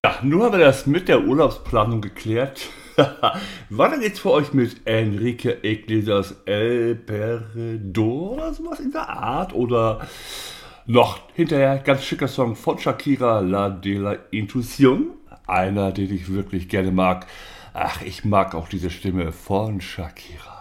Ja, nun haben wir das mit der Urlaubsplanung geklärt. Weiter geht's für euch mit Enrique Iglesias El Perdedor oder sowas in der Art. Oder noch hinterher ganz schicker Song von Shakira, La de la Intuición. Einer, den ich wirklich gerne mag. Ach, ich mag auch diese Stimme von Shakira.